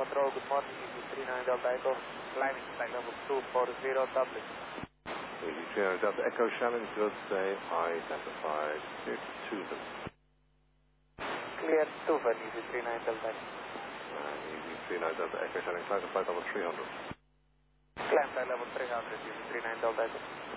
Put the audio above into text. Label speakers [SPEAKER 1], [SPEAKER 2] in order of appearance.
[SPEAKER 1] Patrol, good morning, Easy 39 Delta Echo, climbing flight level 240 Dublin.
[SPEAKER 2] Easy 39 Delta Echo, Shannon, good day, identified, clear to Tuvan.
[SPEAKER 1] Clear to Tuvan, Easy 39 Delta Echo.
[SPEAKER 2] Easy 39 Delta Echo, Shannon, climb to flight level 300.
[SPEAKER 1] Climb flight level 300, Easy 39 Delta Echo.